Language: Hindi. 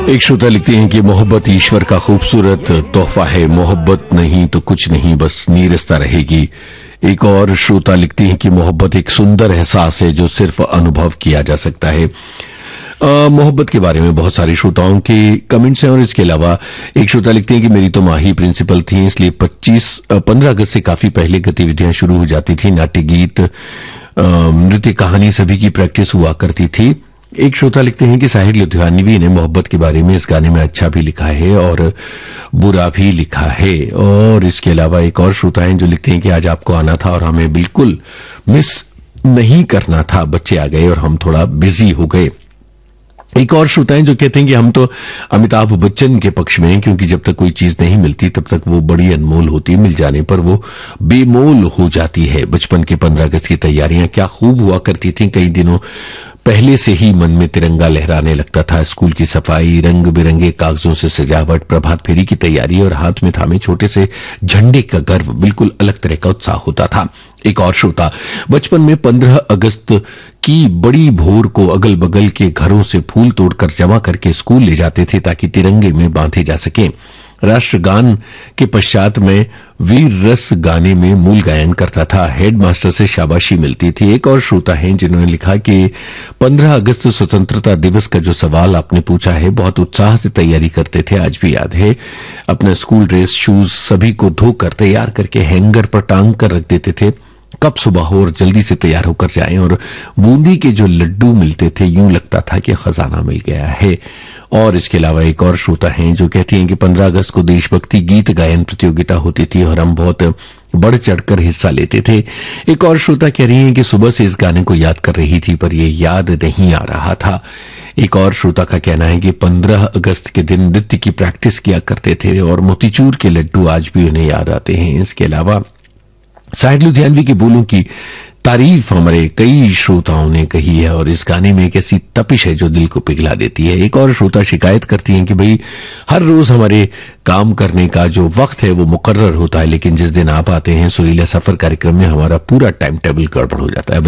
एक श्रोता लिखते हैं कि मोहब्बत ईश्वर का खूबसूरत तोहफा है, मोहब्बत नहीं तो कुछ नहीं, बस नीरसता रहेगी। एक और श्रोता लिखते हैं कि मोहब्बत एक सुंदर एहसास है जो सिर्फ अनुभव किया जा सकता है। मोहब्बत के बारे में बहुत सारे श्रोताओं के कमेंट्स हैं और इसके अलावा एक श्रोता लिखते हैं कि मेरी तो माँ ही प्रिंसिपल थी, इसलिए 15 अगस्त से काफी पहले गतिविधियां शुरू हो जाती थी। नाट्य, गीत, नृत्य, कहानी सभी की प्रैक्टिस हुआ करती थी। एक श्रोता लिखते हैं कि साहिर लुधियानवी ने मोहब्बत के बारे में इस गाने में अच्छा भी लिखा है और बुरा भी लिखा है। और इसके अलावा एक और श्रोता हैं जो लिखते हैं कि आज आपको आना था और हमें बिल्कुल मिस नहीं करना था, बच्चे आ गए और हम थोड़ा बिजी हो गए। एक और श्रोता हैं जो कहते हैं कि हम तो अमिताभ बच्चन के पक्ष में हैं, क्योंकि जब तक कोई चीज नहीं मिलती तब तक वो बड़ी अनमोल होती है, मिल जाने पर वो बेमोल हो जाती है। बचपन के 15 अगस्त की तैयारियां क्या खूब हुआ करती थी। कई दिनों पहले से ही मन में तिरंगा लहराने लगता था। स्कूल की सफाई, रंग बिरंगे कागजों से सजावट, प्रभात फेरी की तैयारी और हाथ में थामे छोटे से झंडे का गर्व, बिल्कुल अलग तरह का उत्साह होता था। एक और श्रोता, बचपन में 15 अगस्त की बड़ी भोर को अगल बगल के घरों से फूल तोड़कर जमा करके स्कूल ले जाते थे ताकि तिरंगे में बांधे जा सके। राष्ट्रगान के पश्चात में वीर रस गाने में मूल गायन करता था। हेडमास्टर से शाबाशी मिलती थी। एक और श्रोता हैं जिन्होंने लिखा कि 15 अगस्त स्वतंत्रता दिवस का जो सवाल आपने पूछा है, बहुत उत्साह से तैयारी करते थे, आज भी याद है। अपना स्कूल ड्रेस, शूज सभी को धोकर तैयार करके हैंगर पर टांग कर रख देते थे। कब सुबह हो और जल्दी से तैयार होकर जाएं, और बूंदी के जो लड्डू मिलते थे यूं लगता था कि खजाना मिल गया है। और इसके अलावा एक और श्रोता हैं जो कहती हैं कि 15 अगस्त को देशभक्ति गीत गायन प्रतियोगिता होती थी और हम बहुत बढ़ चढ़कर हिस्सा लेते थे। एक और श्रोता कह रही हैं कि सुबह से इस गाने को याद कर रही थी पर यह याद नहीं आ रहा था। एक और श्रोता का कहना है कि 15 अगस्त के दिन नृत्य की प्रैक्टिस किया करते थे और मोतीचूर के लड्डू आज भी उन्हें याद आते हैं। इसके अलावा साहिर लुधियानवी के बोलों की तारीफ हमारे कई श्रोताओं ने कही है और इस गाने में एक ऐसी तपिश है जो दिल को पिघला देती है। एक और श्रोता शिकायत करती हैं कि भाई हर रोज हमारे काम करने का जो वक्त है वो मुकर्रर होता है, लेकिन जिस दिन आप आते हैं सुरीला सफर कार्यक्रम में हमारा पूरा टाइम टेबल गड़बड़ हो जाता है।